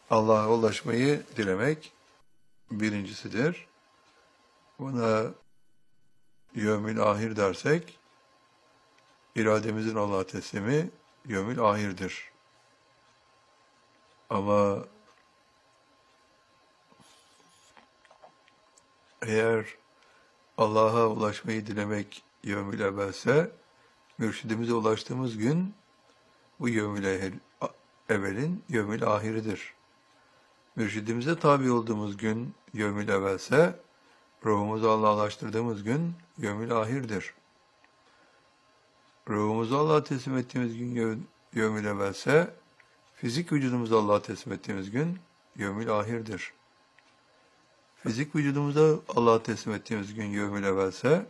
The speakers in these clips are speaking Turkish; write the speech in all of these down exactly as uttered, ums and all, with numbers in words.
Allah'a ulaşmayı dilemek birincisidir. Buna yevmil ahir dersek, irademizin Allah'a teslimi yevmil ahirdir. Ama eğer Allah'a ulaşmayı dilemek yevmil evvelse, mürşidimize ulaştığımız gün bu yevmil evvelin yevmil ahiridir. Mürşidimize tabi olduğumuz gün yevmil evvelse, ruhumuzu Allah'a ulaştırdığımız gün yevmil ahirdir. Ruhumuzu Allah'a teslim ettiğimiz gün yevmil evvelse, fizik vücudumuzu Allah'a teslim ettiğimiz gün yevmil ahirdir. Fizik vücudumuza Allah'a teslim ettiğimiz gün yevmil evvelse,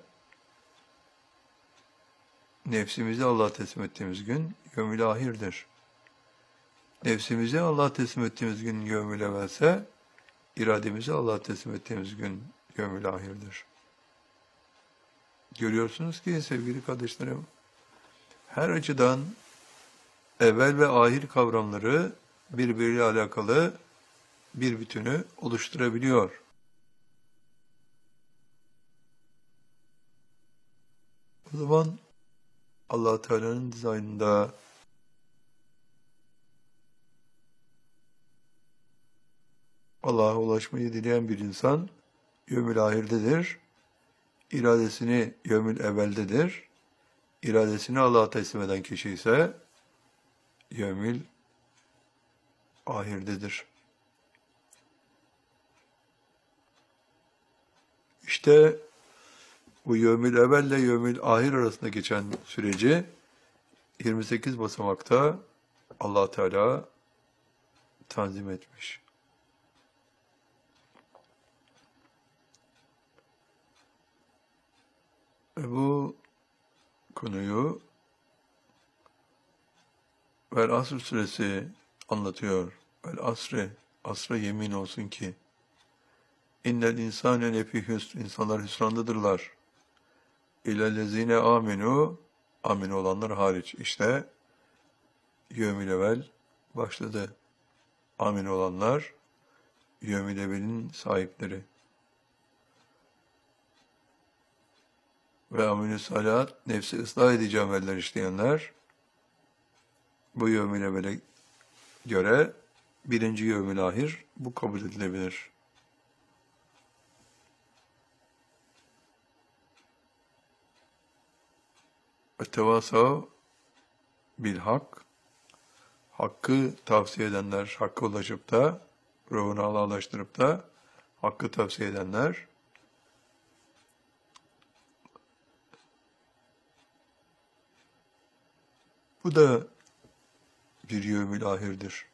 nefsimizi Allah'a teslim ettiğimiz gün yevmil ahirdir. Nefsimizi Allah'a teslim ettiğimiz gün yevmil evvelse, irademizi Allah'a teslim ettiğimiz gün yevmil ahirdir. Görüyorsunuz ki sevgili kardeşlerim, her açıdan evvel ve ahir kavramları birbiriyle alakalı bir bütünü oluşturabiliyor. O zaman Allah Teala'nın dizaynında Allah'a ulaşmayı dileyen bir insan yevmil ahirdedir. İradesini yevmil evveldedir. İradesini Allah'a teslim eden kişi ise yevmil ahirdedir. İşte bu yevmil evvel ile yevmil ahir arasında geçen süreci yirmi sekiz basamakta Allah Teala tanzim etmiş. Ve bu konuyu Vel Asr suresi anlatıyor. Vel Asri, asra yemin olsun ki innel insane lefî hüsn, insanlar hüsrandadırlar. İllellezîne amenu, amin olanlar hariç. İşte yevmil evvel başladı. Amin olanlar yevmil evvelin sahipleri. Ve amelü salat, nefsi ıslah edici ameller işleyenler, bu yevmil evvele göre birinci yevmil ahir bu kabul edilebilir. Ve tevasav bil hak, hakkı tavsiye edenler, hakkı ulaşıp da, ruhunu Allah'a ulaştırıp da, hakkı tavsiye edenler, bu da bir yevmil ahirdir.